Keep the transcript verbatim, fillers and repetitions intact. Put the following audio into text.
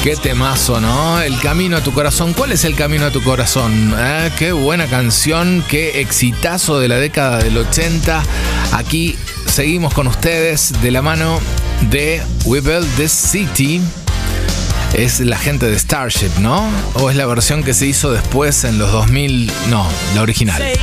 Qué temazo, ¿no? El camino a tu corazón. ¿Cuál es el camino a tu corazón? ¿Eh? Qué buena canción, qué exitazo de la década del ochenta. Aquí seguimos con ustedes de la mano de We Built This City. Es la gente de Starship, ¿no? ¿O es la versión que se hizo después en los dos mil? No, la original.